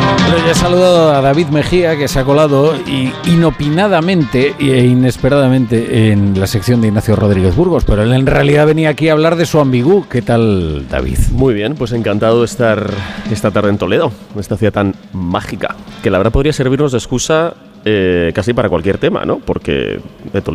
Bueno, ya he saludado a David Mejía, que se ha colado inopinadamente e inesperadamente en la sección de Ignacio Rodríguez Burgos, pero él en realidad venía aquí a hablar de su ambigú. ¿Qué tal, David? Muy bien, pues encantado de estar esta tarde en Toledo, esta ciudad tan mágica, que la verdad podría servirnos de excusa casi para cualquier tema, ¿no? Porque de Toledo